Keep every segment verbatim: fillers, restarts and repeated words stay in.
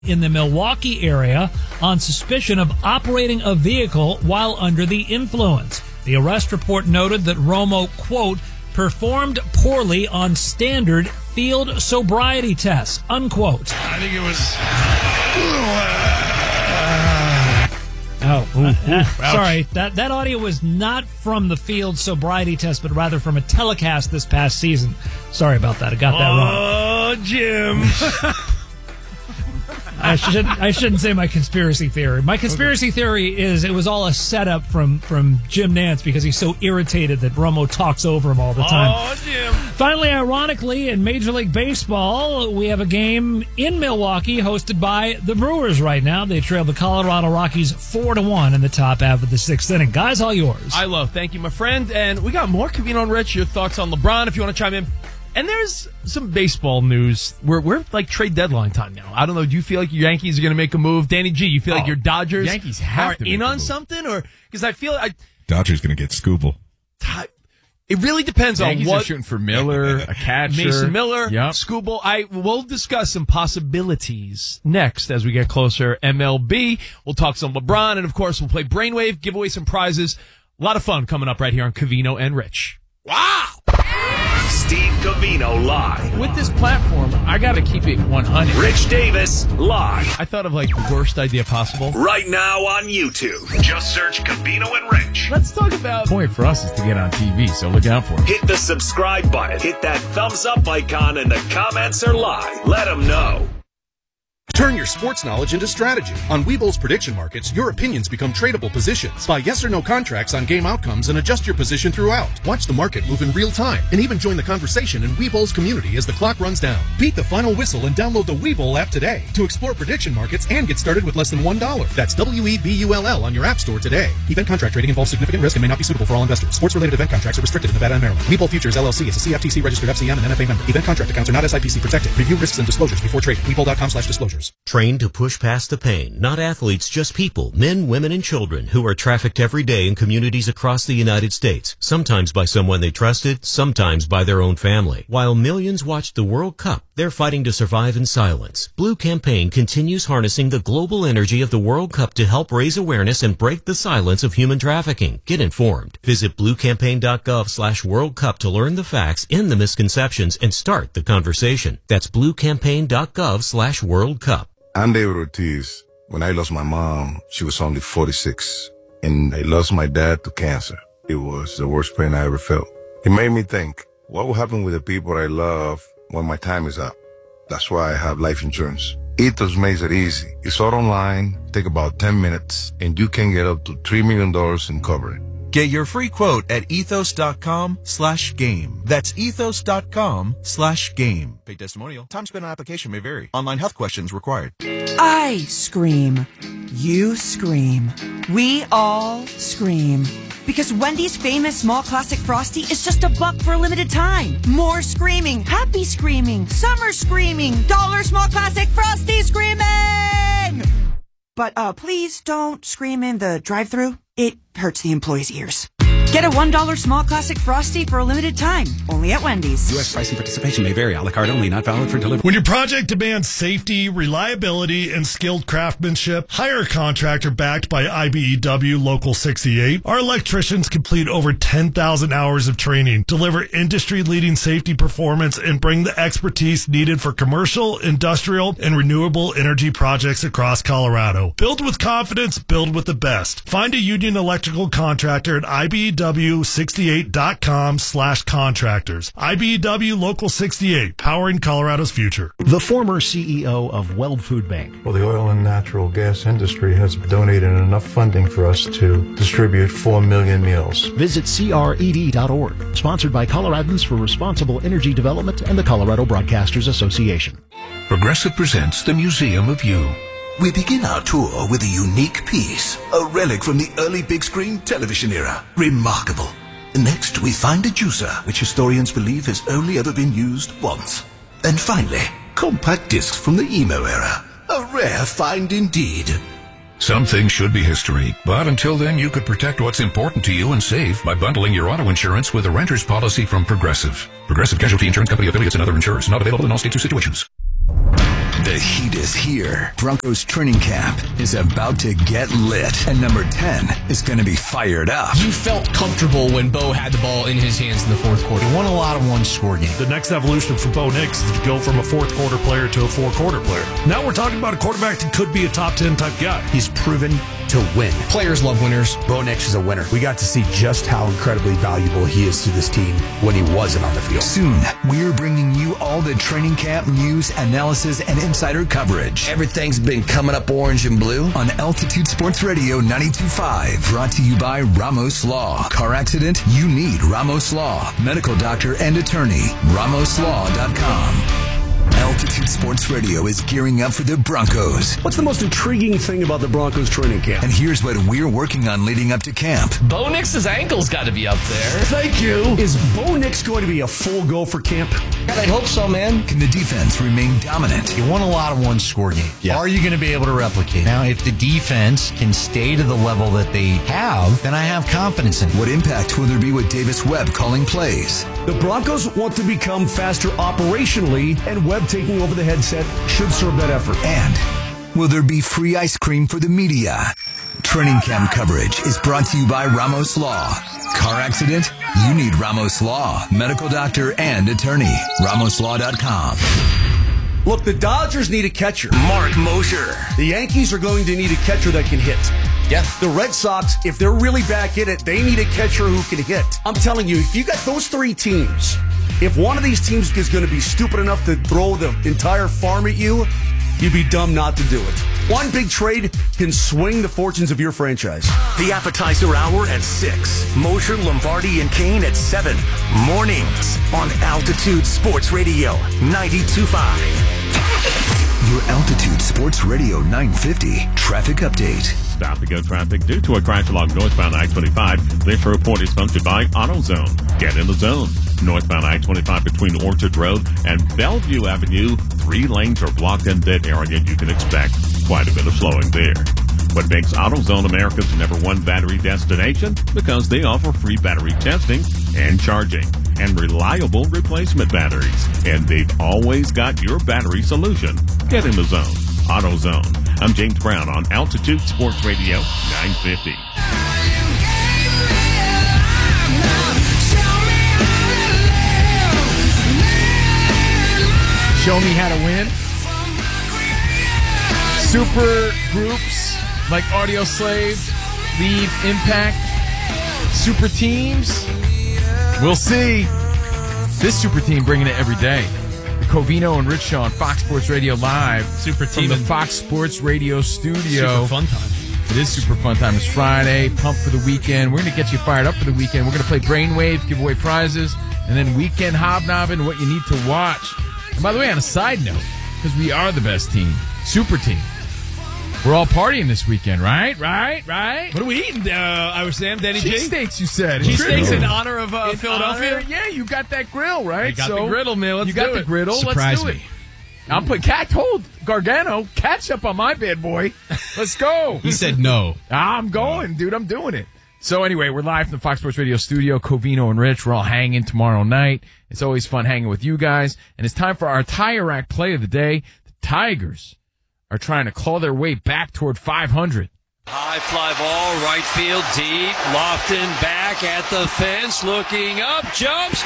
in the Milwaukee area on suspicion of operating a vehicle while under the influence. The arrest report noted that Romo, quote, performed poorly on standard field sobriety tests, unquote. I think it was... Oh, ooh, ooh, uh, sorry. That that audio was not from the field sobriety test, but rather from a telecast this past season. Sorry about that. I got that wrong. Oh, Jim. I should I shouldn't say my conspiracy theory. My conspiracy okay. theory is it was all a setup from, from Jim Nantz because he's so irritated that Romo talks over him all the time. Oh, Jim. Finally, ironically, in Major League Baseball, we have a game in Milwaukee hosted by the Brewers right now. They trail the Colorado Rockies four to one in the top half of the sixth inning. Guys, all yours. I love. Thank you, my friend. And we got more Covino and Rich. Your thoughts on LeBron if you want to chime in. And there's some baseball news. We're we're like trade deadline time now. I don't know. Do you feel like your Yankees are going to make a move? Danny G, you feel oh, like your Dodgers Yankees have are to make in a on move. something? Or because I feel I Dodgers going to get Scooble. It really depends Yankees on what. Are shooting for Miller, a catcher. Mason Miller, yep. Scooble. I will discuss some possibilities next as we get closer. M L B. We'll talk some LeBron. And, of course, we'll play Brainwave, give away some prizes. A lot of fun coming up right here on Covino and Rich. Wow! Steve Covino live. With this platform, I got to keep it one hundred. Rich Davis live. I thought of like the worst idea possible. Right now on YouTube. Just search Covino and Rich. Let's talk about... The point for us is to get on T V, so look out for it. Hit the subscribe button. Hit that thumbs up icon, and the comments are live. Let them know. Turn your sports knowledge into strategy. On Webull's prediction markets, your opinions become tradable positions. Buy yes or no contracts on game outcomes and adjust your position throughout. Watch the market move in real time and even join the conversation in Webull's community as the clock runs down. Beat the final whistle and download the Webull app today to explore prediction markets and get started with less than one dollar. That's W E B U L L on your app store today. Event contract trading involves significant risk and may not be suitable for all investors. Sports-related event contracts are restricted in Nevada and Maryland. Webull Futures, L L C is a C F T C registered F C M and N F A member. Event contract accounts are not S I P C protected. Review risks and disclosures before trading. Webull dot com slash disclosures. Trained to push past the pain. Not athletes, just people, men, women, and children who are trafficked every day in communities across the United States, sometimes by someone they trusted, sometimes by their own family. While millions watched the World Cup, they're fighting to survive in silence. Blue Campaign continues harnessing the global energy of the World Cup to help raise awareness and break the silence of human trafficking. Get informed. Visit bluecampaign.gov slash World Cup to learn the facts, end the misconceptions, and start the conversation. That's bluecampaign.gov slash World Cup. I'm David Ortiz. When I lost my mom, she was only forty-six, and I lost my dad to cancer. It was the worst pain I ever felt. It made me think, what will happen with the people I love when my time is up? That's why I have life insurance. Ethos makes it easy. It's all online, take about ten minutes, and you can get up to three million dollars in coverage. Get your free quote at ethos.com slash game. That's ethos.com slash game. Paid testimonial. Time spent on application may vary. Online health questions required. I scream. You scream. We all scream. Because Wendy's famous small classic Frosty is just a buck for a limited time. More screaming. Happy screaming. Summer screaming. Dollar small classic Frosty screaming! But uh, please don't scream in the drive-thru. It hurts the employees' ears. Get a one dollar small classic Frosty for a limited time. Only at Wendy's. U S price and participation may vary. A la carte only. Not valid for delivery. When your project demands safety, reliability, and skilled craftsmanship, hire a contractor backed by I B E W Local sixty-eight. Our electricians complete over ten thousand hours of training, deliver industry-leading safety performance, and bring the expertise needed for commercial, industrial, and renewable energy projects across Colorado. Build with confidence, build with the best. Find a union electrical contractor at I B E W sixty-eight dot com slash contractors. I B E W Local sixty-eight, powering Colorado's future. The former C E O of Weld Food Bank. Well, the oil and natural gas industry has donated enough funding for us to distribute four million meals. Visit C R E D dot org. Sponsored by Coloradans for Responsible Energy Development and the Colorado Broadcasters Association. Progressive presents the Museum of You. We begin our tour with a unique piece, a relic from the early big screen television era. Remarkable. Next, we find a juicer, which historians believe has only ever been used once. And finally, compact discs from the emo era. A rare find indeed. Some things should be history, but until then you could protect what's important to you and save by bundling your auto insurance with a renter's policy from Progressive. Progressive Casualty Insurance Company affiliates and other insurers not available in all states or situations. The heat is here. Broncos training camp is about to get lit. And number ten is going to be fired up. You felt comfortable when Bo had the ball in his hands in the fourth quarter. He won a lot of one-score games. The next evolution for Bo Nix is to go from a fourth-quarter player to a four-quarter player. Now we're talking about a quarterback that could be a top ten type guy. He's proven to win. Players love winners. Bo Nix is a winner. We got to see just how incredibly valuable he is to this team when he wasn't on the field. Soon, we're bringing you all the training camp news, analysis, and insider coverage. Everything's been coming up orange and blue. On Altitude Sports Radio ninety-two point five. Brought to you by Ramos Law. Car accident? You need Ramos Law. Medical doctor and attorney. ramos law dot com. Altitude Sports Radio is gearing up for the Broncos. What's the most intriguing thing about the Broncos training camp? And here's what we're working on leading up to camp. Bo Nix's ankle's got to be up there. Thank you. Is Bo Nix going to be a full go for camp? God, I hope so, man. Can the defense remain dominant? You won a lot of one-score games. Yeah. Are you going to be able to replicate? Now, if the defense can stay to the level that they have, then I have confidence in it. What impact will there be with Davis Webb calling plays? The Broncos want to become faster operationally, and Webb taking over the headset should serve that effort. And will there be free ice cream for the media? Training camp coverage is brought to you by Ramos Law. Car accident? You need Ramos Law. Medical doctor and attorney. ramos law dot com. Look, the Dodgers need a catcher. Mark Mosher. The Yankees are going to need a catcher that can hit. Yeah. The Red Sox, if they're really back in it, they need a catcher who can hit. I'm telling you, if you got those three teams, if one of these teams is going to be stupid enough to throw the entire farm at you, you'd be dumb not to do it. One big trade can swing the fortunes of your franchise. The Appetizer Hour at six. Mosher, Lombardi, and Kane at seven. Mornings on Altitude Sports Radio ninety-two point five. Your Altitude Sports Radio nine fifty traffic update. Stop to go traffic due to a crash along northbound I twenty-five. This report is sponsored by AutoZone. Get in the zone. Northbound I twenty-five between Orchard Road and Bellevue Avenue. Three lanes are blocked in that area. You can expect quite a bit of slowing there. What makes AutoZone America's number one battery destination? Because they offer free battery testing and charging and reliable replacement batteries. And they've always got your battery solution. Get in the zone. AutoZone. I'm James Brown on Altitude Sports Radio nine fifty. Show me how to win. Super groups like Audio Slave, Leave, Impact, super teams. We'll see. This super team bringing it every day. The Covino and Rich Show on Fox Sports Radio Live. Super team from the Fox Sports Radio studio. Super fun time. It is super fun time. It's Friday. Pumped for the weekend. We're going to get you fired up for the weekend. We're going to play Brainwave, give away prizes, and then weekend hobnobbing, what you need to watch. And by the way, on a side note, because we are the best team, super team, we're all partying this weekend, right? Right? Right? What are we eating, uh, Irish Sam, Danny G? Cheesesteaks, you said. Cheesesteaks in honor of uh, in Philadelphia? Honor, yeah, you got that grill, right? I got so the griddle, man. Let's you got do the it. griddle. Surprise Let's do me. it. I'll put cat told Gargano, catch up on my bad boy. Let's go. He said no. I'm going, dude. I'm doing it. So anyway, we're live from the Fox Sports Radio studio. Covino and Rich, we're all hanging tomorrow night. It's always fun hanging with you guys. And it's time for our Tire Rack play of the day. The Tigers are trying to claw their way back toward five hundred. High fly ball, right field, deep. Lofton back at the fence, looking up, jumps,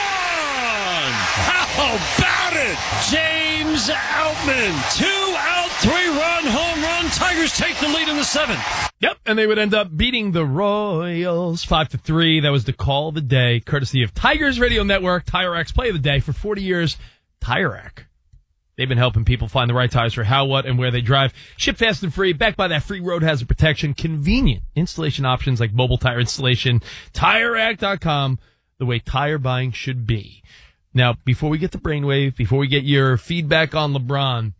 gone! How about it? James Outman, two out, three-run home run. Tigers take the lead in the seventh. Yep, and they would end up beating the Royals five to three. That was the call of the day, courtesy of Tigers Radio Network. Tire Rack's play of the day for forty years. Tire Rack. They've been helping people find the right tires for how, what, and where they drive. Ship fast and free, backed by that free road hazard protection. Convenient installation options like mobile tire installation. Tire Rack dot com, the way tire buying should be. Now, before we get to Brainwave, before we get your feedback on LeBron,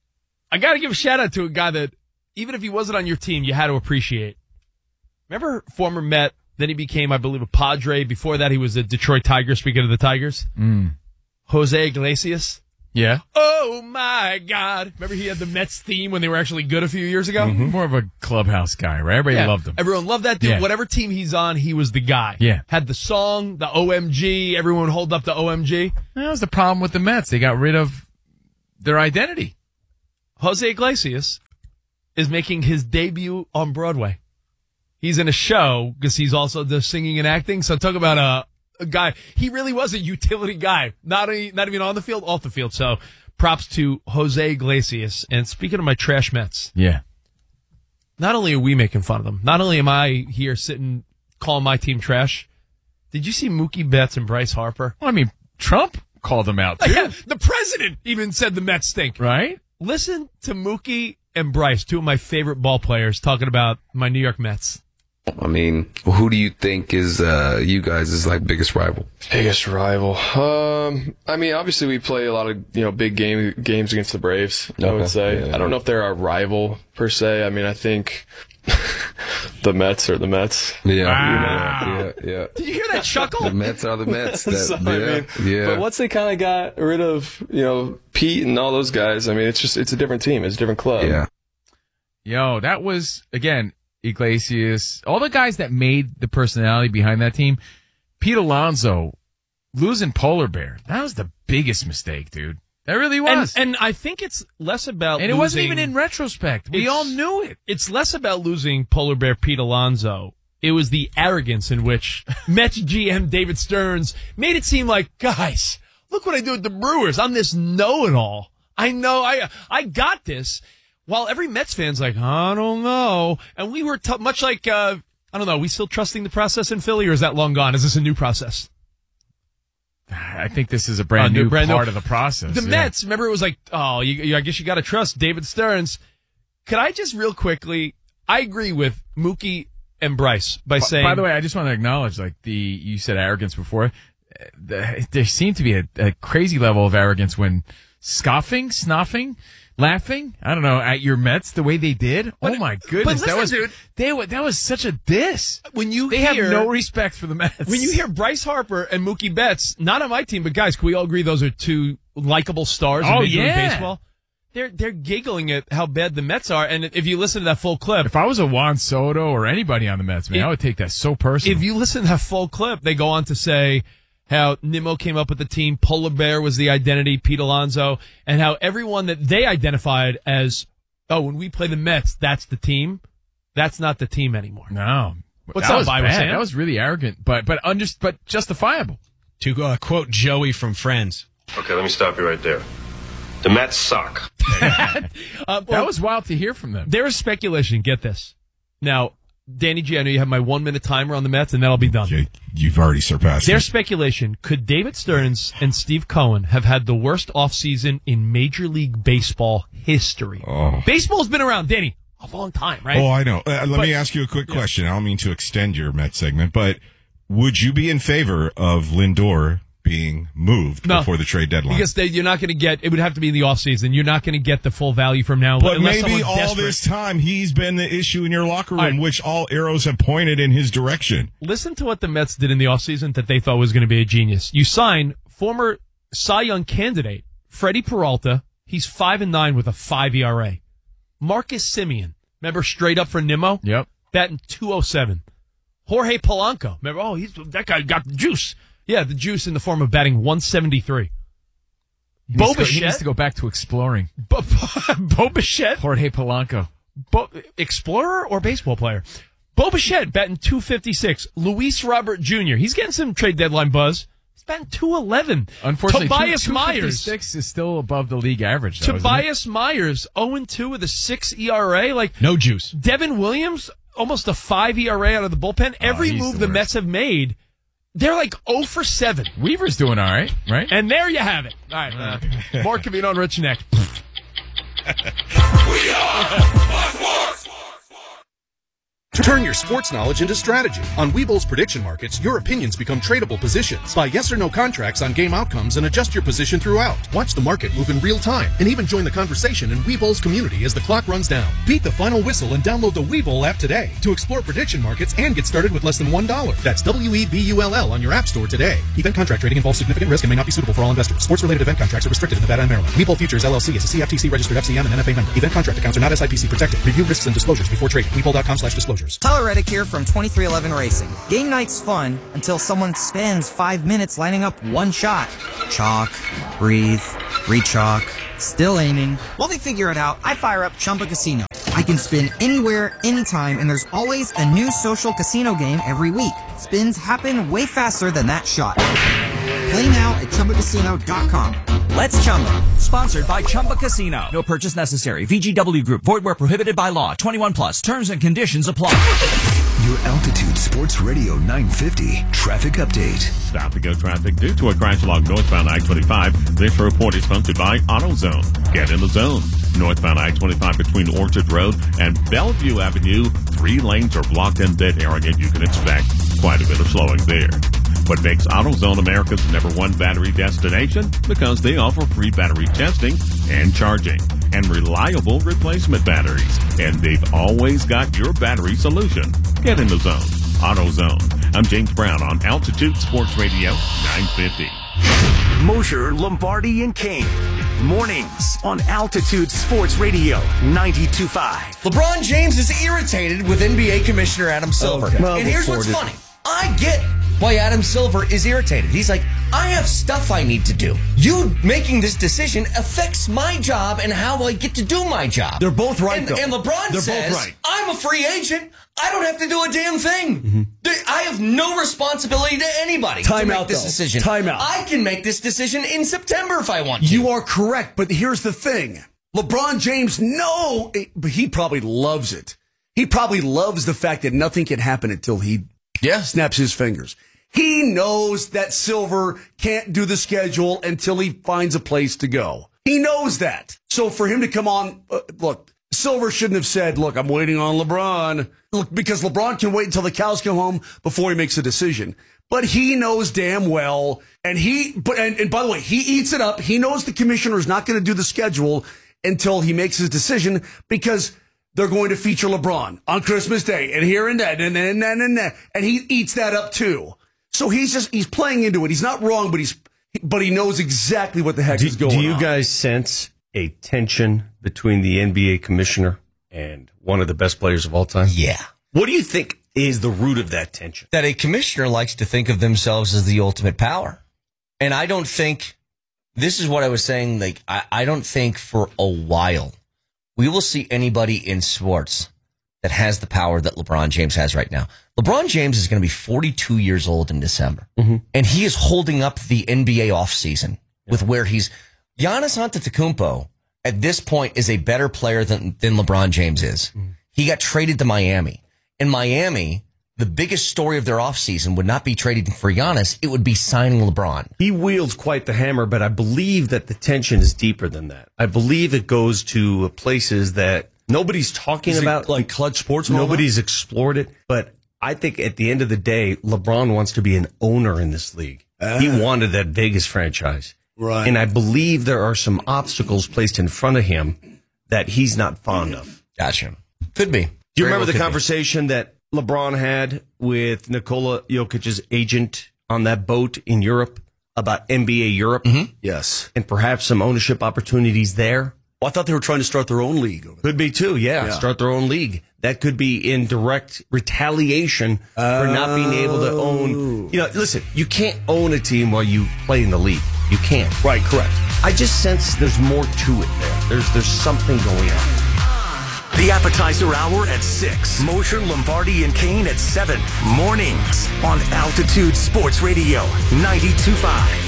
I got to give a shout-out to a guy that, even if he wasn't on your team, you had to appreciate. Remember former Met, then he became, I believe, a Padre. Before that, he was a Detroit Tiger, speaking of the Tigers. Mm. Jose Iglesias. Yeah. Oh, my God. Remember he had the Mets theme when they were actually good a few years ago? Mm-hmm. More of a clubhouse guy, right? Everybody yeah. loved him. Everyone loved that dude. Yeah. Whatever team he's on, he was the guy. Yeah. Had the song, the O M G. Everyone hold up the O M G. That was the problem with the Mets. They got rid of their identity. Jose Iglesias is making his debut on Broadway. He's in a show because he's also the singing and acting. So talk about a, a guy. He really was a utility guy, not a, not even on the field, off the field. So props to Jose Iglesias. And speaking of my trash Mets, yeah, not only are we making fun of them, not only am I here sitting calling my team trash. Did you see Mookie Betts and Bryce Harper? Well, I mean, Trump called them out too. Yeah, the president even said the Mets stink. Right? Listen to Mookie and Bryce, two of my favorite ball players, talking about my New York Mets. I mean, who do you think is uh, you guys' like biggest rival? Biggest rival. Um, I mean, obviously we play a lot of you know big game games against the Braves. I Okay. would say. Yeah. I don't know if they're our rival per se. I mean, I think the Mets are the Mets. Yeah, You know? yeah, yeah. Did you hear that chuckle? The Mets are the Mets. That, So, yeah, I mean, yeah. But once they kind of got rid of you know Pete and all those guys, I mean, it's just it's a different team. It's a different club. Yeah. Yo, that was, again, Iglesias, all the guys that made the personality behind that team. Pete Alonso losing Polar Bear. That was the biggest mistake, dude. That really was. And, and I think it's less about And it losing, wasn't even in retrospect. We It's- all knew it. It's less about losing Polar Bear Pete Alonso. It was the arrogance in which Mets G M David Stearns made it seem like, guys, look what I do with the Brewers. I'm this know-it-all. I know, I I got this. While every Mets fan's like, I don't know. And we were t- much like, uh, I don't know, we still trusting the process in Philly, or is that long gone? Is this a new process? I think this is a brand Uh, new brand part new. of the process. The yeah. Mets, remember it was like, oh, you, you, I guess you got to trust David Stearns. Could I just real quickly, I agree with Mookie and Bryce by B- saying. By the way, I just want to acknowledge, like, the, you said arrogance before. Uh, the- There seemed to be a, a crazy level of arrogance when scoffing, snoffing, laughing, I don't know, at your Mets the way they did. But- oh my but goodness. listen, that was, dude. they were, that was such a diss. When you They hear, have no respect for the Mets. when you hear Bryce Harper and Mookie Betts, not on my team, but guys, can we all agree those are two likable stars Oh, in Major League yeah. Baseball? They're they're giggling at how bad the Mets are, and if you listen to that full clip, If I was a Juan Soto or anybody on the Mets, man, If- I would take that so personal. if you listen to that full clip, they go on to say how Nimmo came up with the team, Polar Bear was the identity, Pete Alonso, and how everyone that they identified as, oh, when we play the Mets, that's the team. That's not the team anymore. No. What's that up, was Bible bad. Sam? That was really arrogant, but but under, but justifiable. To uh, quote Joey from Friends. Okay, let me stop you right there. The Mets suck. Uh, well, That was wild to hear from them. There is speculation. Get this. Now, Danny G, I know you have my one minute timer on the Mets, and that'll be done. You, you've already surpassed There's it. speculation. Could David Stearns and Steve Cohen have had the worst offseason in Major League Baseball history? Oh. Baseball's been around, Danny, a long time, right? Oh, I know. Uh, let But- me ask you a quick question. I don't mean to extend your Met segment, but would you be in favor of Lindor being moved No, before the trade deadline? Because they, you're not going to get, it would have to be in the offseason. You're not going to get the full value from now. But unless maybe someone's all desperate. this time he's been the issue in your locker room, All right. which all arrows have pointed in his direction. Listen to what the Mets did in the offseason that they thought was going to be a genius. You sign former Cy Young candidate Freddie Peralta. He's five and nine with a five E R A. Marcus Simeon, remember straight up for Nimmo? Yep. Batting two oh seven. Jorge Polanco, remember? Oh, he's that guy got the juice. Yeah, the juice in the form of batting one seventy-three. He needs, Bo to go, he needs Bichette, to go back to exploring. Bo, Bo Bichette, Jorge Polanco. Bo, explorer or baseball player? Bo Bichette batting two fifty-six. Luis Robert Junior He's getting some trade deadline buzz. He's batting two eleven. Unfortunately, Tobias two, Myers. six is still above the league average. Though, Tobias Myers, oh and two with a six E R A. Like No juice. Devin Williams, almost a five E R A out of the bullpen. Every he's move the the worst. Mets have made, they're like oh for seven. Weaver's doing all right, right? And there you have it. All right. Uh, more Cavino and Rich next. Turn your sports knowledge into strategy. On Weeble's prediction markets, your opinions become tradable positions. Buy yes or no contracts on game outcomes and adjust your position throughout. Watch the market move in real time and even join the conversation in Weeble's community as the clock runs down. Beat the final whistle and download the Weeble app today to explore prediction markets and get started with less than one dollar. That's W E B U L L on your app store today. Event contract trading involves significant risk and may not be suitable for all investors. Sports-related event contracts are restricted in Nevada and Maryland. Weeble Futures, L L C is a C F T C registered F C M and N F A member. Event contract accounts are not S I P C protected. Review risks and disclosures before trading. Weeble.com slash disclosures. Tyler Reddick here from twenty-three eleven Racing. Game night's fun until someone spends five minutes lining up one shot. Chalk, breathe, Rechalk. Still aiming. While they figure it out, I fire up Chumba Casino. I can spin anywhere, anytime, and there's always a new social casino game every week. Spins happen way faster than that shot. Play now at Chumba Casino dot com. Let's Chumba. Sponsored by Chumba Casino. No purchase necessary. V G W Group. Void where prohibited by law. twenty-one plus. Terms and conditions apply. Your Altitude Sports Radio nine fifty traffic update. Stop to go traffic due to a crash along northbound I twenty-five. This report is sponsored by AutoZone. Get in the zone. Northbound I twenty-five between Orchard Road and Bellevue Avenue. Three lanes are blocked in that area. You can expect quite a bit of slowing there. What makes AutoZone America's number one battery destination? Because they offer free battery testing and charging and reliable replacement batteries. And they've always got your battery solution. Get in the zone. AutoZone. I'm James Brown on Altitude Sports Radio nine fifty. Mosher, Lombardi, and Kane. Mornings on Altitude Sports Radio ninety-two point five. LeBron James is irritated with N B A Commissioner Adam Silver. Okay. Well, and here's what's it. funny. I get why Adam Silver is irritated. He's like, I have stuff I need to do. You making this decision affects my job and how I get to do my job. They're both right, and, though. and LeBron They're says, both right. I'm a free agent. I don't have to do a damn thing. Mm-hmm. I have no responsibility to anybody Time to make out, this though. decision. Time out. I can make this decision in September if I want to. You are correct, but here's the thing. LeBron James, no, but he probably loves it. He probably loves the fact that nothing can happen until he yeah. snaps his fingers. He knows that Silver can't do the schedule until he finds a place to go. He knows that. So for him to come on, uh, look, Silver shouldn't have said, look, I'm waiting on LeBron. Look, because LeBron can wait until the cows come home before he makes a decision. But he knows damn well, and he, but and, and by the way, he eats it up. He knows the commissioner is not going to do the schedule until he makes his decision because they're going to feature LeBron on Christmas Day and here and that and then and, and, and, and he eats that up too. So he's just, he's playing into it. He's not wrong, but he's, but he knows exactly what the heck do, is going on. Do you guys sense a tension between the N B A commissioner and one of the best players of all time? Yeah. What do you think is the root of that tension? That a commissioner likes to think of themselves as the ultimate power. And I don't think, this is what I was saying, like, I, I don't think for a while we will see anybody in sports that has the power that LeBron James has right now. LeBron James is going to be forty-two years old in December. Mm-hmm. And he is holding up the N B A offseason yeah. with where he's... Giannis Antetokounmpo, at this point, is a better player than, than LeBron James is. Mm-hmm. He got traded to Miami. In Miami, the biggest story of their offseason would not be trading for Giannis. It would be signing LeBron. He wields quite the hammer, but I believe that the tension is deeper than that. I believe it goes to places that nobody's talking is about. Like Clutch Sports? Nobody's explored it, but I think at the end of the day, LeBron wants to be an owner in this league. Uh, he wanted that Vegas franchise. Right. And I believe there are some obstacles placed in front of him that he's not fond of. Gotcha. Could be. Do you Very remember well the could conversation be. that LeBron had with Nikola Jokic's agent on that boat in Europe about N B A Europe? Mm-hmm. Yes. And perhaps some ownership opportunities there? Well, I thought they were trying to start their own league. Over there. Could be too, yeah, yeah. Start their own league. That could be in direct retaliation oh. for not being able to own. You know, listen, you can't own a team while you play in the league. You can't. Right, correct. I just sense there's more to it there. There's there's something going on. The appetizer hour at six. Mosher, Lombardi, and Kane at seven. Mornings on Altitude Sports Radio ninety-two point five.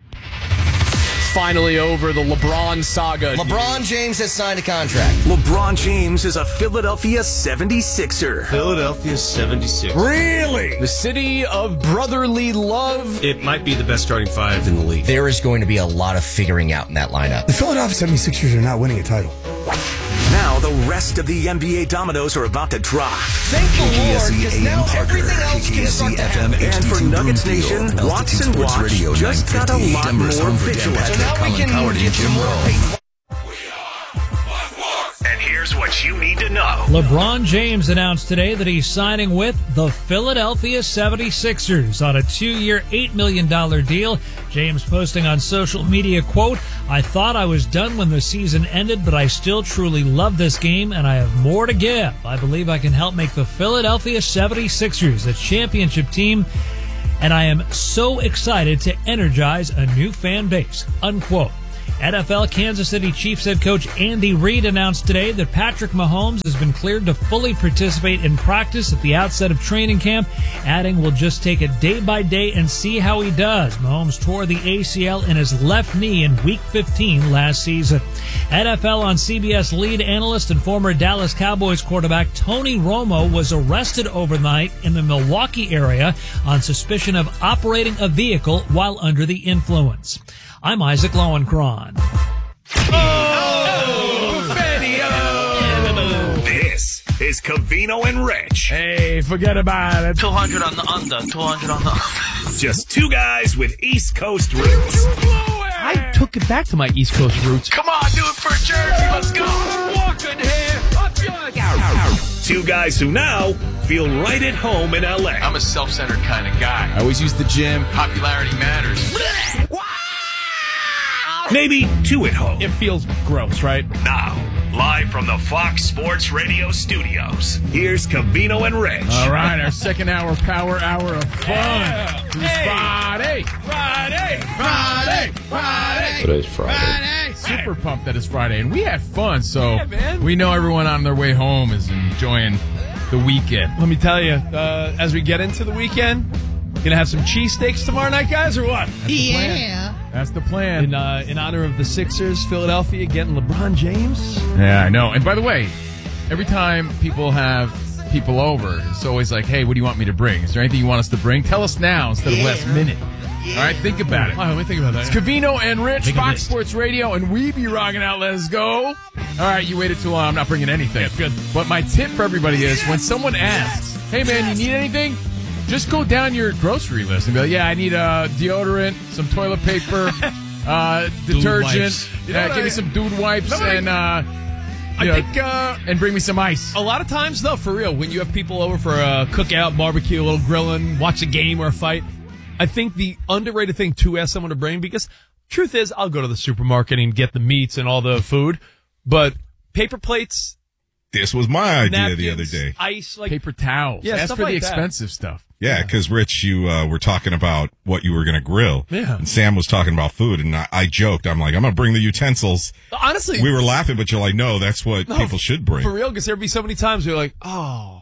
Finally over the LeBron saga. LeBron James has signed a contract. LeBron James is a Philadelphia seventy-sixer. Philadelphia seventy-six. Really? The city of brotherly love. It might be the best starting five in the league. There is going to be a lot of figuring out in that lineup. The Philadelphia seventy-sixers are not winning a title. Now the rest of the N B A dominoes are about to drop. Thank the Lord, because now everything else can start to happen. And for Nuggets Nation, Watts and Watch just got a lot more vigilant. So now we can get some more. And here's what you need to know. LeBron James announced today that he's signing with the Philadelphia seventy-sixers on a two-year, eight million dollars deal. James posting on social media, quote, I thought I was done when the season ended, but I still truly love this game, and I have more to give. I believe I can help make the Philadelphia seventy-sixers a championship team, and I am so excited to energize a new fan base, unquote. N F L Kansas City Chiefs head coach Andy Reid announced today that Patrick Mahomes has been cleared to fully participate in practice at the outset of training camp, adding we'll just take it day by day and see how he does. Mahomes tore the A C L in his left knee in week fifteen last season. N F L on C B S lead analyst and former Dallas Cowboys quarterback Tony Romo was arrested overnight in the Milwaukee area on suspicion of operating a vehicle while under the influence. I'm Isaac Lowenkron. Oh, this is Covino and Rich. Hey, forget about it. two hundred on the under, two hundred on the under. Just two guys with East Coast roots. I took it back to my East Coast roots. Come on, do it for Jersey. Let's go. Walking here. Up your... Two guys who now feel right at home in L A. I'm a self-centered kind of guy. I always use the gym. Popularity matters. Maybe two at home. It feels gross, right? Now, live from the Fox Sports Radio studios, here's Covino and Rich. All right, our second hour power hour of fun. Yeah. It's Hey. Friday. Friday, Friday. Friday. Today's Friday. Friday. Super pumped that it's Friday. And we had fun, so Yeah, man. we know everyone on their way home is enjoying the weekend. Let me tell you, uh, as we get into the weekend, gonna have some cheesesteaks tomorrow night, guys, or what? Yeah. That's the plan. In, uh, in honor of the Sixers, Philadelphia getting LeBron James. Yeah, I know. And by the way, every time people have people over, it's always like, hey, what do you want me to bring? Is there anything you want us to bring? Tell us now instead of last minute. All right, think about it. All right, let me think about that. It's Covino and Rich, Make a Fox list. Sports Radio, and we be rocking out. Let's go. All right, you waited too long. I'm not bringing anything. Yeah, good. But my tip for everybody is when someone asks, hey, man, you need anything? Just go down your grocery list and be like, yeah, I need uh, deodorant, some toilet paper, uh, detergent. wipes. You know uh, what give I- me some dude wipes No, I- and uh, I you know, think, uh, and bring me some ice. a lot of times, though, for real, when you have people over for a cookout, barbecue, a little grilling, watch a game or a fight, I think the underrated thing to ask someone to bring, because truth is, I'll go to the supermarket and get the meats and all the food, but paper plates, This was my idea napkins, the other day. ice, like Paper towels. Yeah, Ask stuff for the like that. expensive stuff. Yeah, because Rich, you uh, were talking about what you were going to grill. Yeah. And Sam was talking about food, and I, I joked. I'm like, I'm going to bring the utensils. honestly, We were laughing, but you're like, no, that's what No, people should bring. for real, because there'd be so many times where you're like, oh,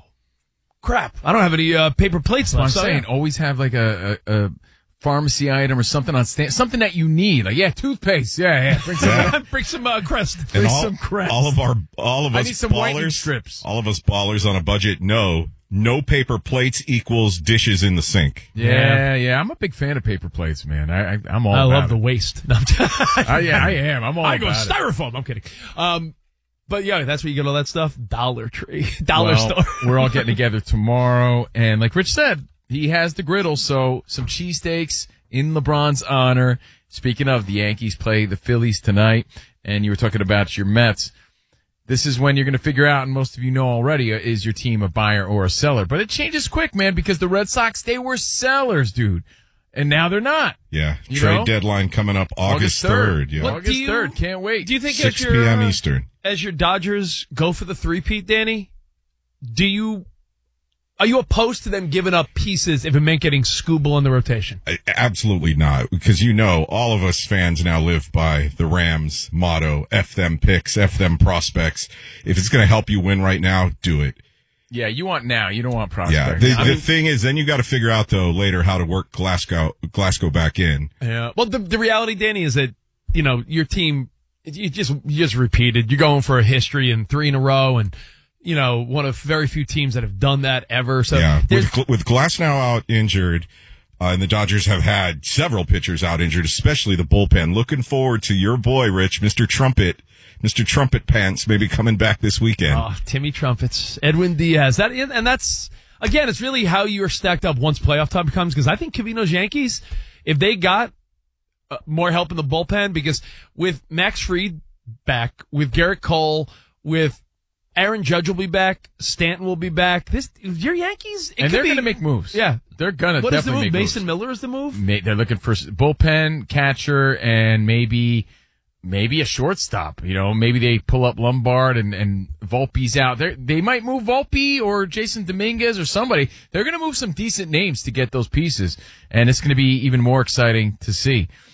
crap, I don't have any uh, paper plates So I'm left. So, saying, yeah. always have like a, a, a pharmacy item or something on stand, something that you need. Like, yeah, toothpaste. Yeah, yeah. Bring some, Yeah. bring some uh, Crest. And bring all, some Crest. all of our, all of I us need some whitening ballers, strips. all of us ballers on a budget know no paper plates equals dishes in the sink. Yeah, yeah. I'm a big fan of paper plates, man. I, I I'm all I about love it. the waste. No, I'm t- I, yeah, I am. I'm all I go about it. styrofoam. I'm kidding. Um, but yeah, that's where you get all that stuff. Dollar Tree, Dollar Well, Store. We're all getting together tomorrow, and like Rich said, he has the griddle, so some cheesesteaks in LeBron's honor. Speaking of, the Yankees play the Phillies tonight, and you were talking about your Mets. This is when you're going to figure out, and most of you know already, is your team a buyer or a seller. But it changes quick, man, because the Red Sox, they were sellers, dude. And now they're not. Yeah. You Trade know? deadline coming up August third. Yeah. What August do you- third. Can't wait. Do you think six as your p.m. uh, Eastern. as your Dodgers go for the three-peat, Danny, do you are you opposed to them giving up pieces if it meant getting Scooble in the rotation? I- Absolutely not, because you know all of us fans now live by the Rams motto: "F them picks, F them prospects." If it's going to help you win right now, do it. Yeah, you want now. You don't want Yeah. prospects. The, I the mean- thing is, then you got to figure out though later how to work Glasgow Glasgow back in. Yeah. Well, the the reality, Danny, is that you know your team you just you just repeated. You're going for a history and three in a row, and you know one of very few teams that have done that ever. So yeah, there's- with Gl- with Glass now out injured, uh, and the Dodgers have had several pitchers out injured, especially the bullpen. Looking forward to your boy, Rich, Mister Trumpet, Mister Trumpet Pants, maybe coming back this weekend. Oh, Timmy Trumpets, Edwin Diaz. That and that's again, it's really how you're stacked up once playoff time comes. Because I think Covino's Yankees, if they got uh, more help in the bullpen, because with Max Fried back, with Garrett Cole, with Aaron Judge will be back, Stanton will be back. This your Yankees, it and could they're be- going to make moves. Yeah, They're going to What is the definitely move? make Mason moves. Miller is the move. Ma- They're looking for s- bullpen, catcher, and maybe maybe a shortstop. You know, maybe they pull up Lombard and, and Volpe's out. They they might move Volpe or Jason Dominguez or somebody. They're going to move some decent names to get those pieces, and it's going to be even more exciting to see.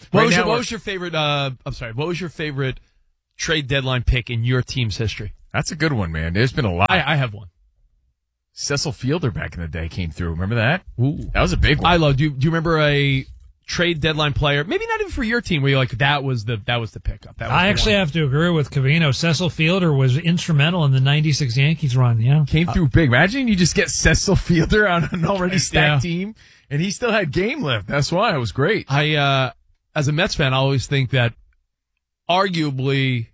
What, Right was, now your, what we're- was your favorite? Uh, I'm sorry. What was your favorite trade deadline pick in your team's history? That's a good one, man. There's been a lot. I, I have one. Cecil Fielder back in the day came through. Remember that? Ooh. That was a big one. I love. Do you, do you remember a trade deadline player? Maybe not even for your team, where you're like, that was the that was the pickup. That was I the actually one. have to agree with Covino. Cecil Fielder was instrumental in the ninety-six Yankees run. Yeah, Came through big. Imagine you just get Cecil Fielder on an already stacked Yeah. team, and he still had game left. That's why it was great. I, uh, as a Mets fan, I always think that arguably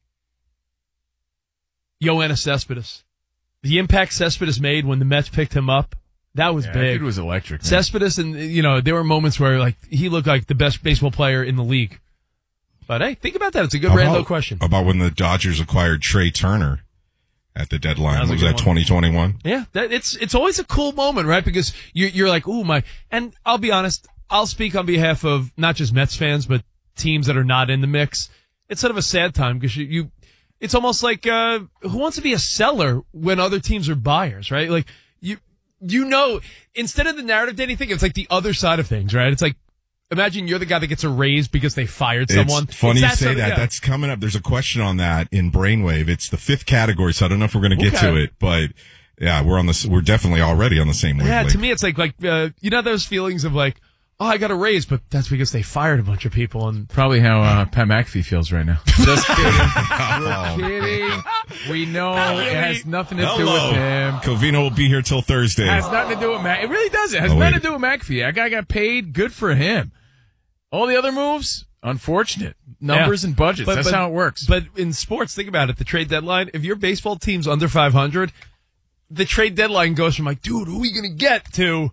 Yoenis Cespedes, the impact Cespedes made when the Mets picked him up, that was Yeah, that big. dude was electric, man. Cespedes, and you know, there were moments where like he looked like the best baseball player in the league. But hey, think about that. It's a good How rando about- question. About when the Dodgers acquired Trey Turner at the deadline. That was a Was good that one. twenty twenty-one? Yeah, that, it's it's always a cool moment, right? Because you're you're like, ooh, my. And I'll be honest, I'll speak on behalf of not just Mets fans, but teams that are not in the mix. It's sort of a sad time because you, you it's almost like uh, who wants to be a seller when other teams are buyers, right? Like you you know, instead of the narrative dating thing, it's like the other side of things, right? It's like imagine you're the guy that gets a raise because they fired someone. It's funny It's you that say sort of- that. yeah. That's coming up. There's a question on that in Brainwave. It's the fifth category, so I don't know if we're going to get Okay. to it, but yeah, we're on this. We're definitely already on the same Yeah, wavelength. to me, it's like like uh, you know those feelings of like, oh, I got a raise, but that's because they fired a bunch of people. And Probably how uh, Pat McAfee feels right now. Just kidding. Oh. We're kidding. We know Not it really. has nothing to do Hello. with him. Covino will be here till Thursday. It has nothing to do with Mac. It really doesn't. It has Oh, nothing wait. to do with McAfee. That guy got paid. Good for him. All the other moves, unfortunate. Numbers Yeah. and budgets. But- That's but- how it works. But in sports, think about it. The trade deadline, if your baseball team's under five hundred, the trade deadline goes from like, dude, who are we going to get to,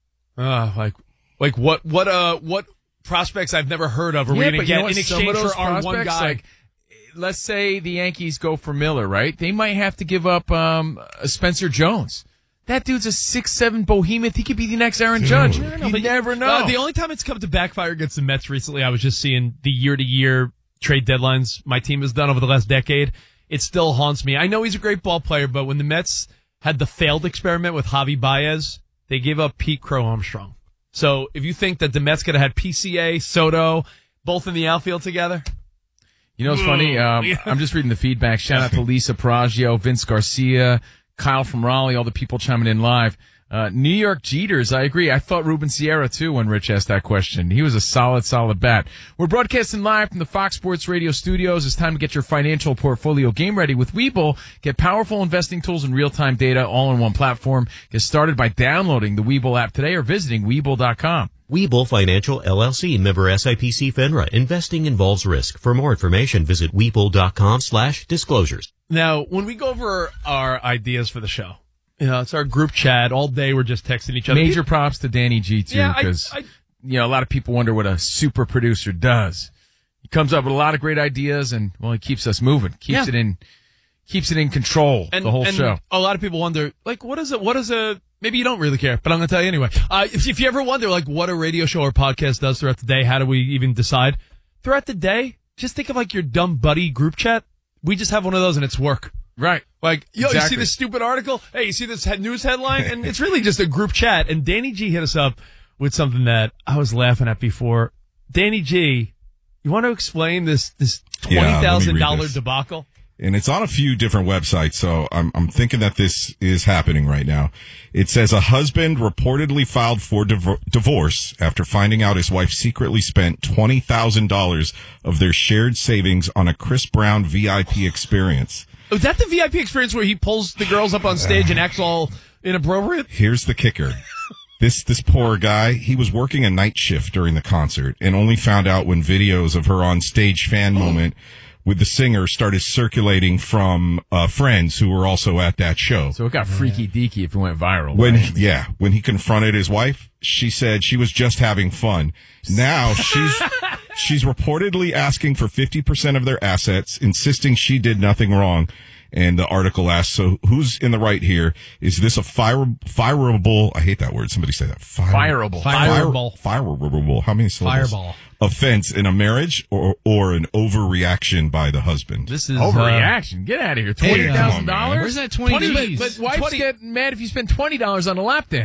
uh, like, like what, what, uh, what prospects I've never heard of are we Yeah, going to but you know get what? in Some exchange of those for our one prospects, guy? like, let's say the Yankees go for Miller, right? They might have to give up um, uh, Spencer Jones. That dude's a six seven behemoth. He could be the next Aaron Judge. No, no, no, you but never know. Uh, the only time it's come to backfire against the Mets recently, I was just seeing the year-to-year trade deadlines my team has done over the last decade. It still haunts me. I know he's a great ball player, but when the Mets had the failed experiment with Javi Baez, they gave up Pete Crow Armstrong. So if you think that the Mets could have had P C A, Soto, both in the outfield together, You know what's funny? Um, Yeah. I'm just reading the feedback. Shout out to Lisa Peragio, Vince Garcia, Kyle from Raleigh, all the people chiming in live. Uh, New York Jeters, I agree. I thought Ruben Sierra, too, when Rich asked that question. He was a solid, solid bat. We're broadcasting live from the Fox Sports Radio studios. It's time to get your financial portfolio game ready with Webull. Get powerful investing tools and real-time data all in one platform. Get started by downloading the Webull app today or visiting Webull dot com. Webull Financial, L L C, member S I P C FINRA. Investing involves risk. For more information, visit Webull dot com slash disclosures. now when we go over our ideas for the show, you know, it's our group chat all day. We're just texting each other. Major props to Danny G, too, Yeah, I- because, I- you know, a lot of people wonder what a super producer does. He comes up with a lot of great ideas, and, well, he keeps us moving, keeps Yeah. it in, keeps it in control, and, the whole and show. A lot of people wonder, like, what is it? What is a? Maybe you don't really care, but I'm going to tell you anyway. Uh, if, if you ever wonder, like, what a radio show or podcast does throughout the day, how do we even decide? Throughout the day, just think of like your dumb buddy group chat. We just have one of those, and it's work. Right. Like, yo, you see Exactly. this stupid article? Hey, you see this he- news headline? And it's really just a group chat. And Danny G hit us up with something that I was laughing at before. Danny G, you want to explain this this Yeah, let me twenty thousand read dollars this. debacle? And it's on a few different websites, so I'm I'm thinking that this is happening right now. It says a husband reportedly filed for div- divorce after finding out his wife secretly spent twenty thousand dollars of their shared savings on a Chris Brown V I P experience. Was that the V I P experience where he pulls the girls up on stage and acts all inappropriate? Here's the kicker. This this poor guy, he was working a night shift during the concert and only found out when videos of her on stage fan moment with the singer started circulating from uh, friends who were also at that show. So it got freaky deaky if it went viral. When right? he, yeah, when he confronted his wife, she said she was just having fun. Now she's she's reportedly asking for fifty percent of their assets, insisting she did nothing wrong. And the article asks, so who's in the right here? Is this a fire, fireable, I hate that word, somebody say that. Fire, Fireable. Fireable. Fire, fireable. How many syllables? Fireball. Offense in a marriage or or an overreaction by the husband? This is Overreaction. Get out of here. Twenty thousand Hey, come on, dollars. man. Where's that twenty But, G's? but wives twenty get mad if you spend twenty dollars on a lap dance.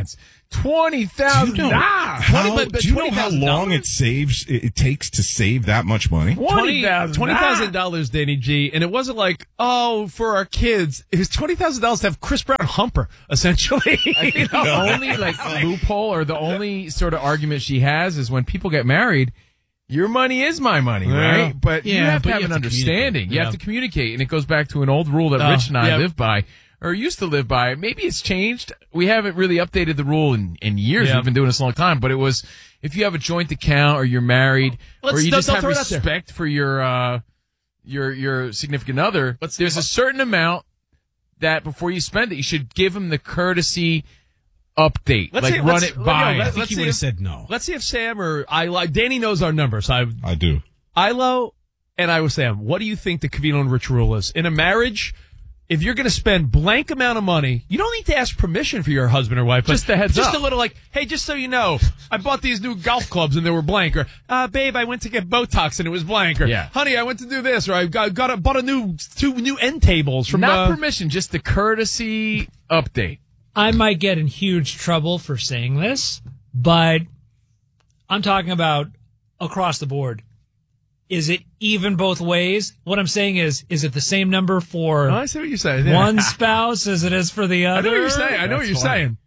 Twenty thousand dollars. How, do you know how long it saves? It, it takes to save that much money. Twenty thousand dollars, Danny G, and it wasn't like, oh, for our kids. It was twenty thousand dollars to have Chris Brown humper, essentially. I think the only like loophole or the only sort of argument she has is when people get married, your money is my money, Yeah. right? But you Yeah, have to but have you an have to understanding. communicate. You Yeah. have to communicate, and it goes back to an old rule that Oh, Rich and I yeah. live by. Or used to live by. Maybe it's changed. We haven't really updated the rule in, in years. Yeah. We've been doing this a long time. But it was if you have a joint account or you're married Let's- or you don't- just don't have throw it out there. respect for your uh, your your significant other, there's a certain amount that before you spend it, you should give them the courtesy update. Let's like see- run let's- it let- by. yo, let- I think let's he see would've if- said no. Let's see if Sam or I like Danny knows our numbers. I I do. Ilo and I was Sam. What do you think the Covino and Rich rule is in a marriage? If you're going to spend blank amount of money, you don't need to ask permission for your husband or wife. But Just a heads just up. a little like, hey, just so you know, I bought these new golf clubs and they were blank. Or, uh, babe, I went to get Botox and it was blank. Or, Yeah. honey, I went to do this. Or I got, got a, bought a new two new end tables from. Not uh, permission, just the courtesy update. I might get in huge trouble for saying this, but I'm talking about across the board. Is it even both ways? What I'm saying is, is it the same number for Oh, I see what you're saying. Yeah. one spouse as it is for the I other? know what you're saying. I know what That's you're funny. saying.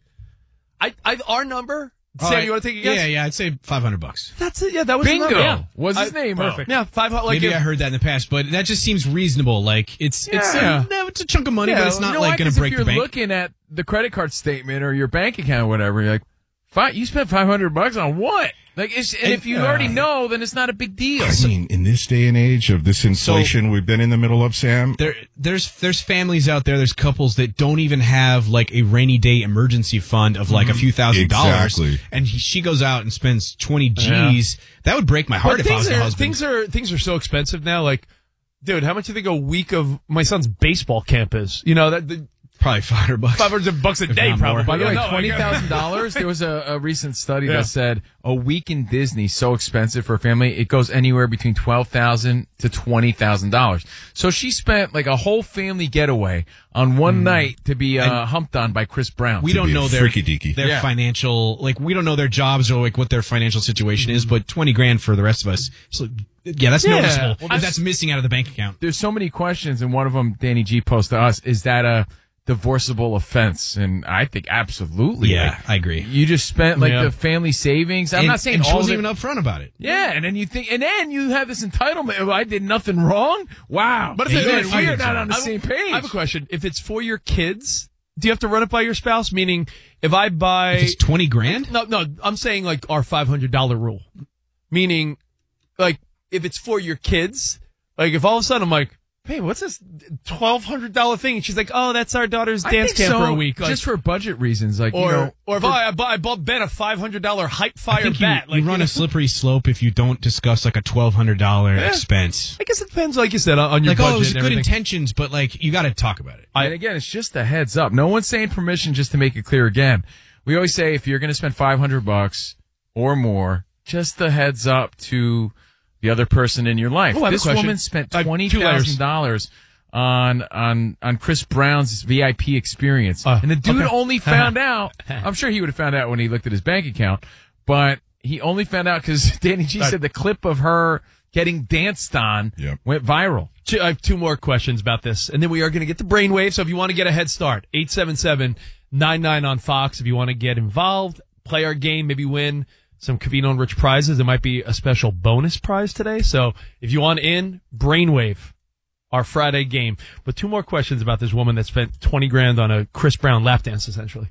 I, I, our number. All Sam, right. you want to take a guess? Yeah, yeah, I'd say five hundred bucks. That's it. Yeah, that was the Bingo. number. Yeah. Was his I- name. Perfect. Yeah, five hundred. Like Maybe if- I heard that in the past, but that just seems reasonable. Like it's it's Yeah. a, no, it's a chunk of money, Yeah, but it's not you know like why? going 'Cause to break if you're the bank. looking at the credit card statement or your bank account or whatever, you're like, five, you spent five hundred bucks on what? Like, it's, and if you Uh, already know, then it's not a big deal. I mean, in this day and age of this inflation we've been in the middle of, Sam, There, there's there's families out there. There's couples that don't even have like a rainy day emergency fund of like a few thousand dollars, Exactly. and he, she goes out and spends twenty G's. That would break my heart But if I things was the are, husband. Things are things are so expensive now. Like, dude, how much do you think a week of my son's baseball camp is? You know that the, probably five hundred bucks. five hundred bucks a If day, not more. probably. By the way, Yeah, no, twenty I- thousand dollars. There was a, a recent study Yeah. that said a week in Disney so expensive for a family. It goes anywhere between twelve thousand to twenty thousand dollars. So she spent like a whole family getaway on one night to be uh, And- humped on by Chris Brown. we To don't be a know their freaky deaky. their Yeah. financial like we don't know their jobs or like what their financial situation is, but twenty grand for the rest of us. So yeah, that's Yeah. noticeable. Well, But that's missing out of the bank account. There's so many questions, and one of them, Danny G posed to us, is that a divorceable offense? And I think absolutely. Yeah, Like, I agree. you just spent like Yeah. the family savings. I'm and, not saying and she all wasn't of it- even upfront about it. Yeah, and then you think, and then you have this entitlement. Oh, I did nothing wrong. Wow, But if Man, it- we're I- not on the I have- same page. I have a question. If it's for your kids, do you have to run it by your spouse? Meaning, if I buy, If it's twenty grand, no, no, I'm saying like our five hundred dollar rule. Meaning, like if it's for your kids, like if all of a sudden I'm like, hey, what's this twelve hundred dollar thing? And she's like, oh, that's our daughter's I dance think camp so, for a week, like, just for budget reasons. Like, or you know, or if for- I, I bought, I bought Ben a five hundred dollar hype I fire think you, bat, like you run know, a slippery slope if you don't discuss like a twelve hundred dollar Yeah. expense. I guess it depends, like you said, on, on your Like, budget. oh, it was and good everything. intentions, but like you got to talk about it. and again, it's just a heads up. No one's saying permission. Just to make it clear again, we always say if you're going to spend five hundred bucks or more, just the heads up to the other person in your life. Oh, I have a This question. woman spent I have twenty two layers. thousand dollars on on on Chris Brown's V I P experience, Uh, and the dude okay. only found out. I'm sure he would have found out when he looked at his bank account, but he only found out because Danny G Right. said the clip of her getting danced on Yep. went viral. Two- I have two more questions about this, and then we are going to get to Brainwave. So if you want to get a head start, eight seven seven, nine nine on Fox. If you want to get involved, play our game, maybe win some Covino and Rich prizes. There might be a special bonus prize today. So if you want in, Brainwave, our Friday game. But two more questions about this woman that spent twenty grand on a Chris Brown lap dance, essentially.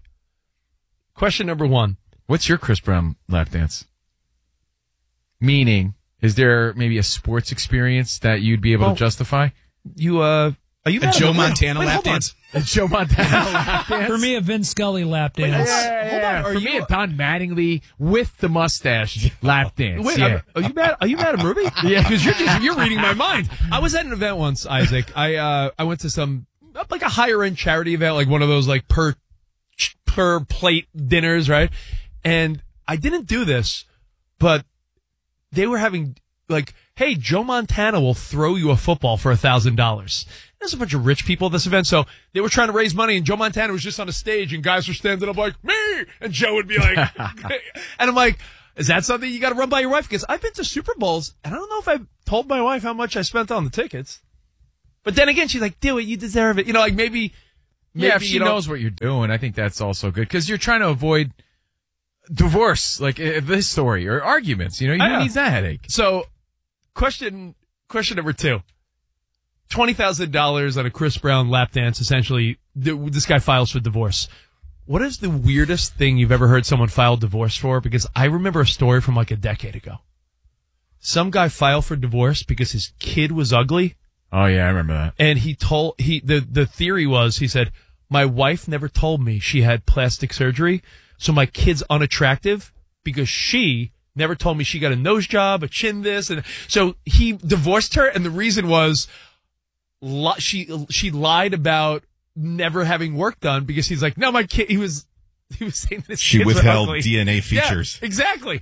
Question number one. What's your Chris Brown lap dance? Meaning, is there maybe a sports experience that you'd be able Well, to justify? You, uh, are you A mad Joe at- Montana wait, lap hold on. dance? A Joe Montana lap dance? For me, a Vince Scully lap Wait, dance. hold on. Hold on. Are For you, me, a Don Mattingly with the mustache lap dance. Wait, yeah. I'm- are you mad? Are you mad at Ruby? Yeah. because you're just, you're reading my mind. I was at an event once, Isaac. I uh I went to some like a higher end charity event, like one of those like per per plate dinners, right? And I didn't do this, but they were having like hey, Joe Montana will throw you a football for one thousand dollars. There's a bunch of rich people at this event, so they were trying to raise money, and Joe Montana was just on a stage, and guys were standing up like, me! And Joe would be like, and I'm like, is that something you got to run by your wife? Because I've been to Super Bowls, and I don't know if I've told my wife how much I spent on the tickets. But then again, she's like, do it, you deserve it. You know, like maybe, maybe yeah, if she you know, knows what you're doing, I think that's also good, because you're trying to avoid divorce, like uh, this story, or arguments. You know, you need that headache. So, question, question number two. twenty thousand dollars on a Chris Brown lap dance, essentially. This guy files for divorce. What is the weirdest thing you've ever heard someone file divorce for? Because I remember a story from like a decade ago. Some guy filed for divorce because his kid was ugly. Oh, yeah, I remember that. And he told, he the, the theory was, he said, my wife never told me she had plastic surgery, so my kid's unattractive because she never told me she got a nose job, a chin this. And so he divorced her, and the reason was, Li- she she lied about never having work done because he's like, no, my kid. He was he was saying this. She withheld D N A features. Yeah, exactly.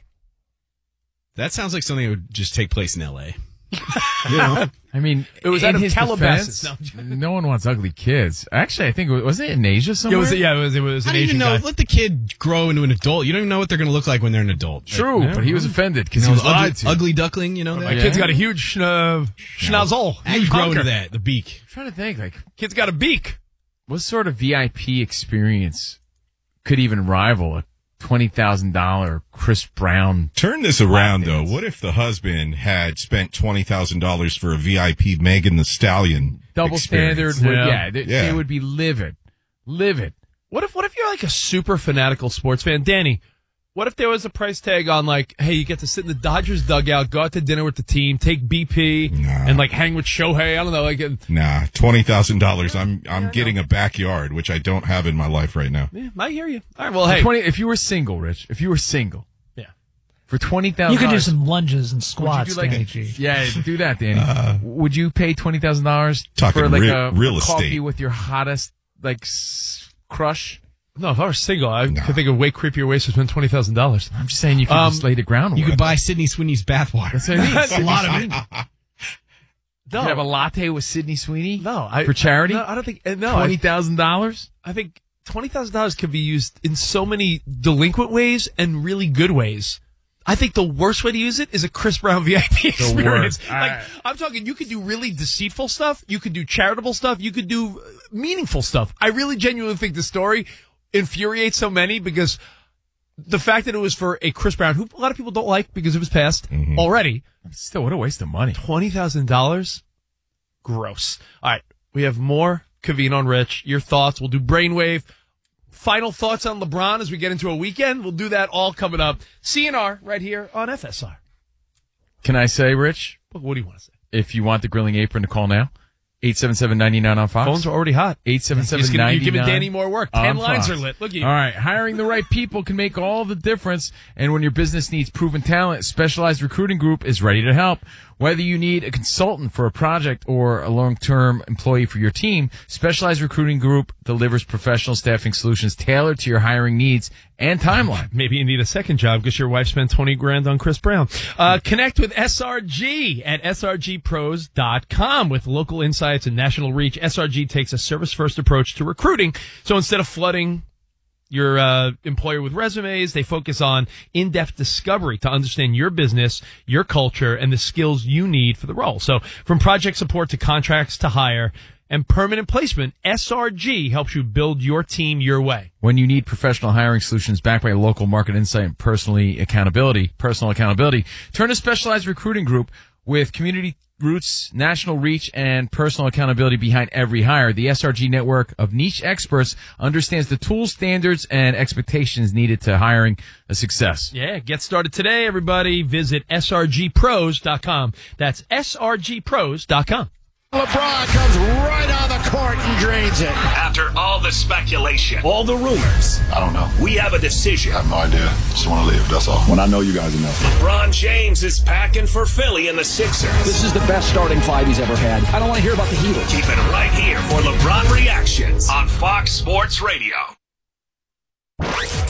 That sounds like something that would just take place in L A. You know, I mean, it was in out of his Calabasas. defense, no one wants ugly kids. Actually, I think it was, wasn't it in Asia somewhere? It was, yeah, it was. It was How an do you Asian even know? guy. Let the kid grow into an adult. You don't even know what they're going to look like when they're an adult. True, Like, but he was offended because you he know, was lied ugly, to. ugly duckling. You know, My that? kid's got a huge uh, schnozzle. How you grow into that? The beak. I'm trying to think, like, Kid's got a beak. what sort of V I P experience could even rival a twenty thousand dollars Chris Brown? Turn this around, though. What if the husband had spent twenty thousand dollars for a V I P Megan Thee Stallion Double experience? standard. Would, Yeah. yeah, they, Yeah. they would be livid. Livid. What if what if you're like a super fanatical sports fan, Danny? What if there was a price tag on like, hey, you get to sit in the Dodgers dugout, go out to dinner with the team, take B P, and like hang with Shohei? I don't know, like, uh, Nah, twenty thousand dollars. I'm I'm getting a backyard, which I don't have in my life right now. yeah, I hear you. All right, well, For hey, twenty, if you were single, Rich, if you were single, yeah, for twenty thousand, You could do some lunges and squats, do like Danny a, G. yeah, do that, Danny. Uh, Would you pay twenty thousand dollars Talking for like re- a, real a coffee estate. with your hottest like s- crush? no, if I were single, I could think of way creepier ways to spend twenty thousand dollars. I'm just saying you could Um, just lay the groundwork. You could buy Sydney Sweeney's bathwater. That's what I mean. That's a lot of it. You could have a latte with Sydney Sweeney. No, I, for charity. No, I don't think. uh, No, twenty I, thousand dollars. I think twenty thousand dollars could be used in so many delinquent ways and really good ways. I think the worst way to use it is a Chris Brown V I P experience. worst. Like, All right. I'm talking, you could do really deceitful stuff. You could do charitable stuff. You could do uh, meaningful stuff. I really genuinely think the story infuriates so many because the fact that it was for a Chris Brown, who a lot of people don't like because of his past Mm-hmm. already. Still, what a waste of money. twenty thousand dollars? Gross. All right. We have more Covino and Rich. Your thoughts. We'll do Brainwave. Final thoughts on LeBron as we get into a weekend. We'll do that all coming up. C N R right here on F S R. Can I say, Rich? What do you want to say? If you want the grilling apron to call now, eight seven seven, nine nine on Fox. Phones are already hot. eight seven seven, He's gonna- nine nine You're giving Danny more work. Ten on lines Fox. are lit. Look at you. All right. Hiring the right people can make all the difference. And when your business needs proven talent, Specialized Recruiting Group is ready to help. Whether you need a consultant for a project or a long-term employee for your team, Specialized Recruiting Group delivers professional staffing solutions tailored to your hiring needs and timeline. Maybe you need a second job because your wife spent twenty grand on Chris Brown. Uh, connect with S R G at S R G pros dot com. With local insights and national reach, S R G takes a service-first approach to recruiting. So instead of flooding your uh, employer with resumes, they focus on in-depth discovery to understand your business, your culture, and the skills you need for the role. So from project support to contracts to hire and permanent placement, S R G helps you build your team your way. When you need professional hiring solutions backed by local market insight and personally accountability, personal accountability, turn to Specialized Recruiting Group with community roots, national reach, and personal accountability behind every hire. The S R G network of niche experts understands the tools, standards, and expectations needed to hiring a success. Yeah, get started today, everybody. Visit S R G pros dot com. That's S R G pros dot com. LeBron comes right on the court and drains it. After all the speculation, all the rumors, I don't know. we have a decision. I have no idea. Just want to live, that's all. When I know you guys enough. LeBron James is packing for Philly and the Sixers. This is the best starting five he's ever had. I don't want to hear about the Heat. Keep it right here for LeBron Reactions on Fox Sports Radio.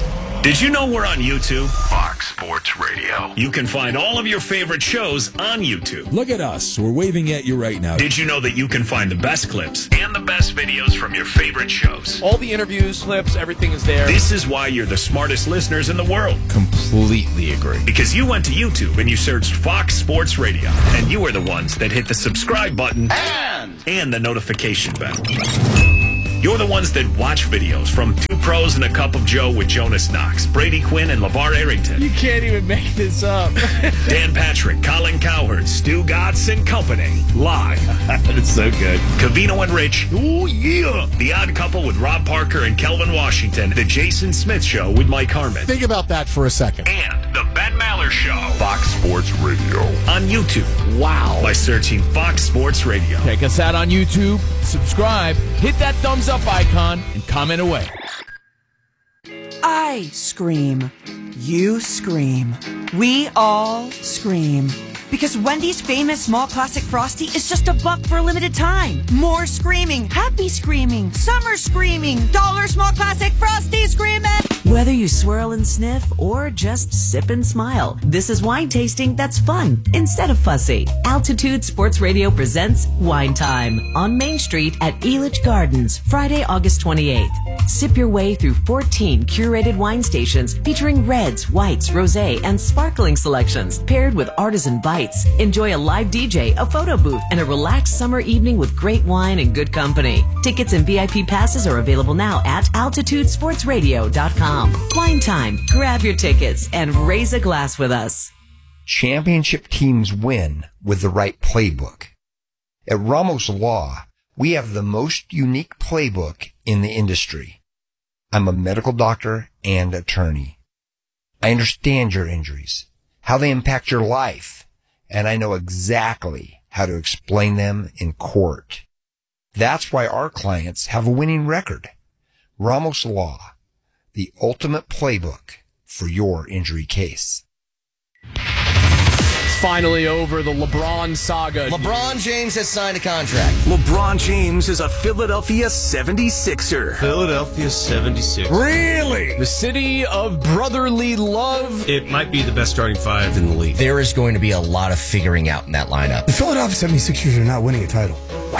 Did you know we're on YouTube? Fox Sports Radio. You can find all of your favorite shows on YouTube. Look at us. We're waving at you right now. Did you know that you can find the best clips and the best videos from your favorite shows? All the interviews, clips, everything is there. This is why you're the smartest listeners in the world. Completely agree. Because you went to YouTube and you searched Fox Sports Radio. And you are the ones that hit the subscribe button and, and the notification bell. You're the ones that watch videos from Two Pros and a Cup of Joe with Jonas Knox, Brady Quinn, and LeVar Arrington. You can't even make this up. Dan Patrick, Colin Cowherd, Stu Gatz and Company. Live. It's so good. Covino and Rich. Oh, yeah. The Odd Couple with Rob Parker and Kelvin Washington. The Jason Smith Show with Mike Harmon. Think about that for a second. And The Ben Maller Show. Fox Sports Radio. On YouTube. Wow. By searching Fox Sports Radio. Check us out on YouTube. Subscribe. Hit that thumbs up icon and comment away. I scream. You scream. We all scream. Because Wendy's famous small classic Frosty is just a buck for a limited time. More screaming, happy screaming, summer screaming, dollar small classic Frosty screaming. Whether you swirl and sniff or just sip and smile, this is wine tasting that's fun instead of fussy. Altitude Sports Radio presents Wine Time on Main Street at Elitch Gardens, Friday, August twenty-eighth. Sip your way through fourteen curated wine stations featuring reds, whites, rosé, and sparkling selections paired with artisan bites. Enjoy a live D J, a photo booth, and a relaxed summer evening with great wine and good company. Tickets and V I P passes are available now at altitude sports radio dot com. Wine Time. Grab your tickets and raise a glass with us. Championship teams win with the right playbook. At Ramos Law, we have the most unique playbook in the industry. I'm a medical doctor and attorney. I understand your injuries, how they impact your life, and I know exactly how to explain them in court. That's why our clients have a winning record. Ramos Law, the ultimate playbook for your injury case. It's finally over, the LeBron saga. LeBron James has signed a contract. LeBron James is a Philadelphia seventy-sixer. Philadelphia seventy-six. Really? The city of brotherly love. It might be the best starting five in the league. There is going to be a lot of figuring out in that lineup. The Philadelphia seventy-sixers are not winning a title.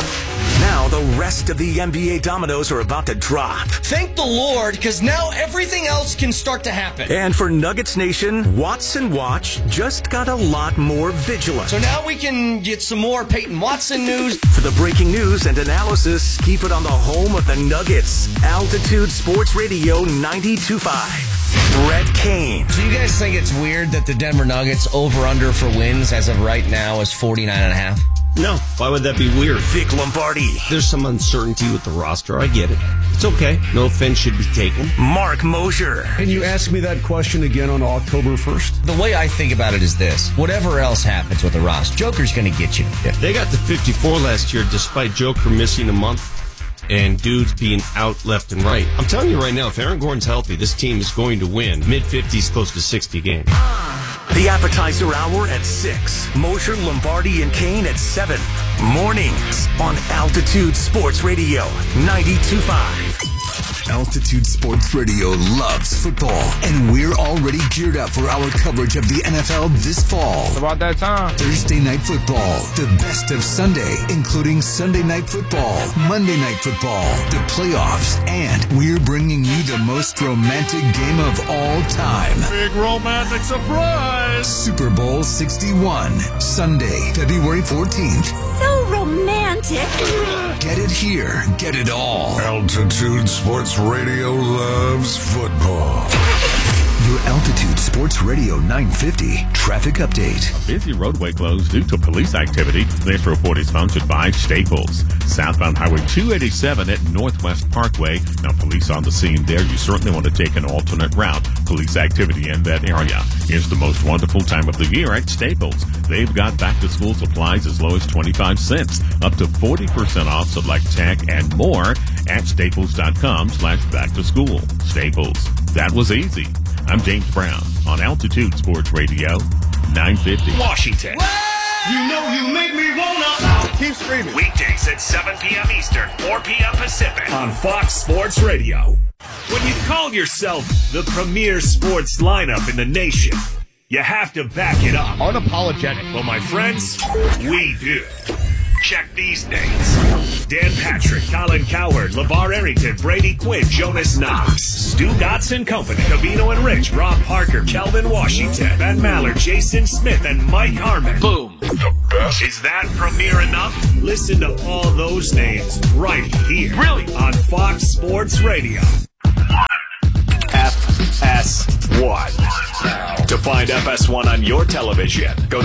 Now the rest of the N B A dominoes are about to drop. Thank the Lord, because now everything else can start to happen. And for Nuggets Nation, Watson Watch just got a lot more vigilant. So now we can get some more Peyton Watson news. For the breaking news and analysis, keep it on the home of the Nuggets. Altitude Sports Radio ninety-two point five. Brett Kane. Do you guys think it's weird that the Denver Nuggets over-under for wins as of right now is forty-nine and a half? No. Why would that be weird? Vic Lombardi. There's some uncertainty with the roster. I get it. It's okay. No offense should be taken. Mark Mosher. Can you ask me that question again on October first? The way I think about it is this. Whatever else happens with the roster, Joker's going to get you to fifty. They got to fifty-four last year despite Joker missing a month and dudes being out left and right. I'm telling you right now, if Aaron Gordon's healthy, this team is going to win mid-fifties, close to sixty games. The appetizer hour at six. Mosher, Lombardi, and Kane at seven. Mornings on Altitude Sports Radio ninety-two point five. Altitude Sports Radio loves football, and we're already geared up for our coverage of the N F L this fall. It's about that time. Thursday Night Football, the best of Sunday, including Sunday Night Football, Monday Night Football, the playoffs, and we're bringing you the most romantic game of all time. Big romantic surprise! Super Bowl sixty-one, Sunday, February fourteenth. So romantic. Get it here, get it all. Altitude Sports Radio loves football. Your Altitude Sports Radio nine fifty traffic update. A busy roadway closed due to police activity. This report is sponsored by Staples. Southbound Highway two eighty-seven at Northwest Parkway. Now, police on the scene there. You certainly want to take an alternate route. Police activity in that area. It's the most wonderful time of the year at Staples. They've got back-to-school supplies as low as twenty-five cents, up to forty percent off select tech and more at staples.com slash back-to-school. Staples. That was easy. I'm James Brown on Altitude Sports Radio nine fifty. Washington. You know you make me wanna keep screaming. Weekdays at seven p.m. Eastern, four p.m. Pacific on Fox Sports Radio. When you call yourself the premier sports lineup in the nation, you have to back it up. Unapologetic. Well, my friends, we do. Check these names. Dan Patrick, Colin Cowherd, LeVar Arrington, Brady Quinn, Jonas Knox, Stu Dotson Company, Cavino and Rich, Rob Parker, Kelvin Washington, Ben Mallard, Jason Smith, and Mike Harmon. Boom. The best. Is that premier enough? Listen to all those names right here. Really? On Fox Sports Radio. F S one. To find F S one on your television, go to